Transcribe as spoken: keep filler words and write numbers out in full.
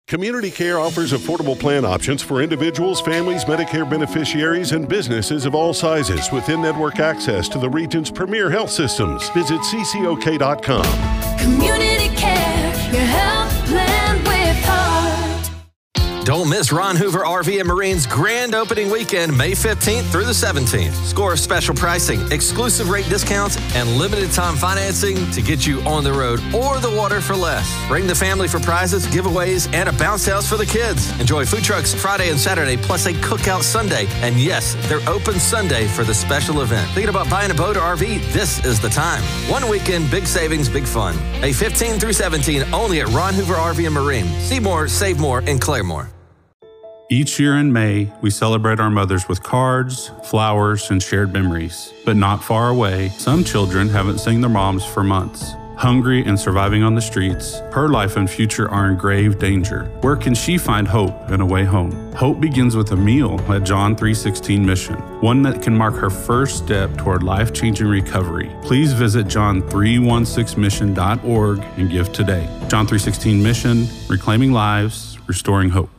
Community Care offers affordable plan options for individuals, families, Medicare beneficiaries, and businesses of all sizes with in-network access to the region's premier health systems. Visit C C O K dot com. Community Care, your health plan with heart. Don't miss Ron Hoover R V and Marine's grand opening weekend, May fifteenth through the seventeenth. Score special pricing, exclusive rate discounts, and limited time financing to get you on the road or the water for less. Bring the family for prizes, giveaways, and a bounce house for the kids. Enjoy food trucks Friday and Saturday, plus a cookout Sunday. And yes, they're open Sunday for the special event. Thinking about buying a boat or R V? This is the time. One weekend, big savings, big fun. May fifteenth through seventeenth, only at Ron Hoover R V and Marine. See more, save more in Claremore. Each year in May, we celebrate our mothers with cards, flowers, and shared memories. But not far away, some children haven't seen their moms for months. Hungry and surviving on the streets, her life and future are in grave danger. Where can she find hope and a way home? Hope begins with a meal at John three sixteen Mission, one that can mark her first step toward life-changing recovery. Please visit john three sixteen mission dot org and give today. John three sixteen Mission, reclaiming lives, restoring hope.